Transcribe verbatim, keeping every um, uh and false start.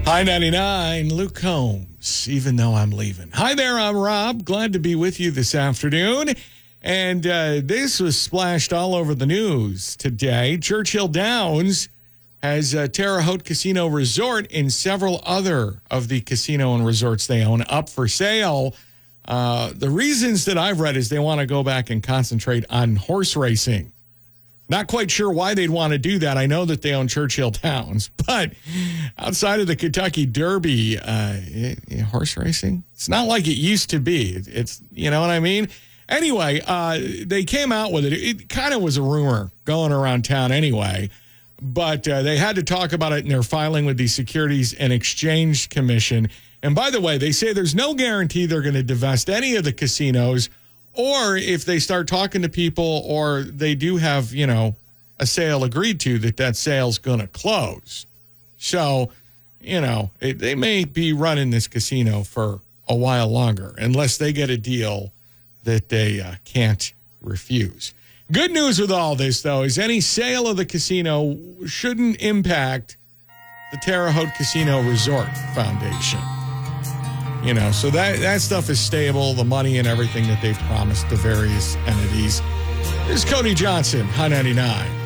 Hi ninety-nine, Luke Combs, even though I'm leaving. Hi there, I'm Rob. Glad to be with you this afternoon. And uh, this was splashed all over the news today. Churchill Downs has a Terre Haute Casino Resort and several other of the casino and resorts they own up for sale. Uh, the reasons that I've read is they want to go back and concentrate on horse racing. Not quite sure why they'd want to do that. I know that they own Churchill Downs, but outside of the Kentucky Derby, uh, it, it, horse racing, it's not like it used to be. It, it's, you know what I mean? Anyway, uh, they came out with it. It kind of was a rumor going around town anyway, but uh, they had to talk about it in their filing with the Securities and Exchange Commission. And by the way, they say there's no guarantee they're going to divest any of the casinos, or if they start talking to people or they do have, you know, a sale agreed to, that that sale's going to close. So, you know, it, they may be running this casino for a while longer unless they get a deal that they uh, can't refuse. Good news with all this, though, is any sale of the casino shouldn't impact the Terre Haute Casino Resort Foundation. You know, so that, that stuff is stable, the money and everything that they've promised to various entities. This is Cody Johnson, High ninety-nine.